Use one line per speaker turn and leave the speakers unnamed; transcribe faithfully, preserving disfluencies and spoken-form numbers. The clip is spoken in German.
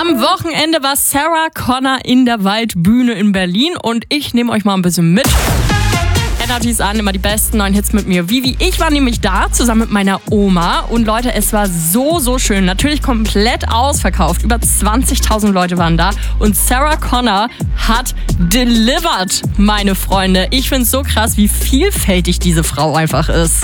Am Wochenende war Sarah Connor in der Waldbühne in Berlin und ich nehme euch mal ein bisschen mit. Energies an, immer die besten neuen Hits mit mir. Vivi, ich war nämlich da, zusammen mit meiner Oma. Und Leute, es war so, so schön. Natürlich komplett ausverkauft. Über zwanzigtausend Leute waren da. Und Sarah Connor hat delivered, meine Freunde. Ich find's so krass, wie vielfältig diese Frau einfach ist.